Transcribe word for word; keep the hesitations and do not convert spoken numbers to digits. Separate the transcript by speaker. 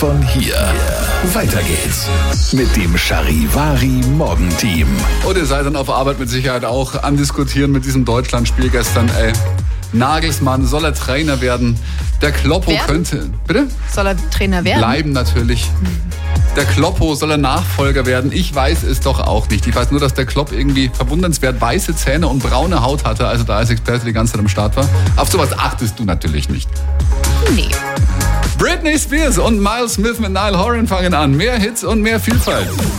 Speaker 1: Von hier. Weiter geht's mit dem Charivari Morgenteam.
Speaker 2: Und ihr seid dann auf Arbeit mit Sicherheit auch am Diskutieren mit diesem Deutschlandspiel gestern. Ey, Nagelsmann, soll er Trainer werden? Der Kloppo
Speaker 3: werden?
Speaker 2: könnte... Bitte?
Speaker 3: Soll er Trainer werden?
Speaker 2: Bleiben natürlich. Der Kloppo, soll er Nachfolger werden? Ich weiß es doch auch nicht. Ich weiß nur, dass der Klopp irgendwie verwundernswert weiße Zähne und braune Haut hatte, als er da als Experte die ganze Zeit am Start war. Auf sowas achtest du natürlich nicht.
Speaker 3: Nee.
Speaker 2: Britney Spears und Miles Smith mit Niall Horan fangen an. Mehr Hits und mehr Vielfalt.